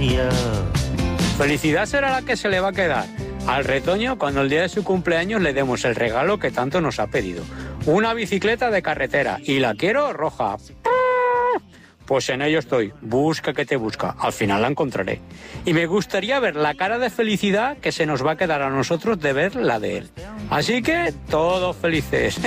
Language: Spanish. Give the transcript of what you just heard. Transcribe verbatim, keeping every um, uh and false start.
Felicidad será la que se le va a quedar al retoño cuando el día de su cumpleaños le demos el regalo que tanto nos ha pedido. Una bicicleta de carretera, y la quiero roja. Pues en ello estoy, busca que te busca, al final la encontraré. Y me gustaría ver la cara de felicidad que se nos va a quedar a nosotros de ver la de él. Así que todos felices.